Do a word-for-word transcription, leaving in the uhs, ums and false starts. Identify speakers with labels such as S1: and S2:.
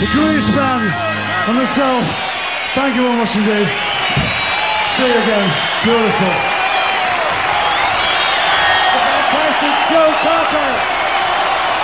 S1: Greaseman and myself, thank you very much indeed. See you again. Beautiful.
S2: The fantastic Joe Cocker.